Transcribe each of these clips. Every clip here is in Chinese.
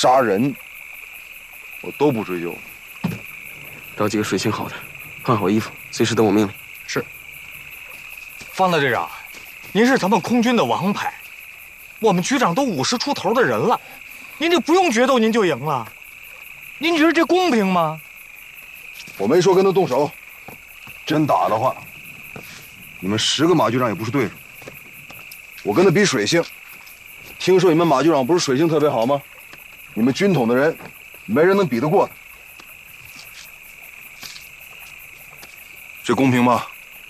杀人，我都不追究。 找几个水性好的，换好衣服，随时等我命令。 是。 方大队长，您是咱们空军的王牌，我们局长都50出头的人了，您这不用决斗您就赢了，您觉得这公平吗？ 我没说跟他动手，真打的话，你们10个马局长也不是对手。我跟他比水性，听说你们马局长不是水性特别好吗？你们军统的人，没人能比得过他。这公平吗？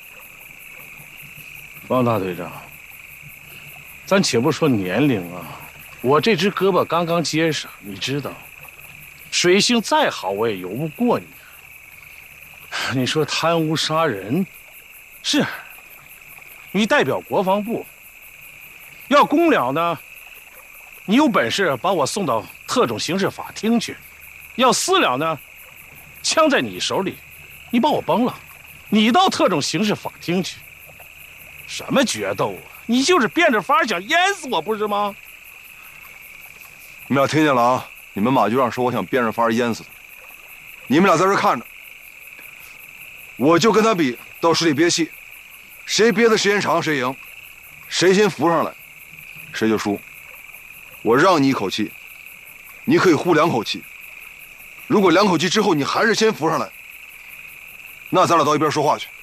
王大队长，咱且不说年龄啊，我这只胳膊刚刚接上，你知道，水性再好我也游不过你。你说贪污杀人，是，你代表国防部，要公了呢，你有本事把我送到特种刑事法庭去；要私了呢，枪在你手里，你把我崩了，你到特种刑事法庭去。什么决斗啊？你就是变着法想淹死我，不是吗？ 你们俩听见了啊？你们马局长说我想变着法淹死他，你们俩在这看着，我就跟他比到水里憋气，谁憋的时间长谁赢，谁先浮上来，谁就输。我让你一口气，你可以呼2口气。如果2口气之后你还是先浮上来，那咱俩到一边说话去。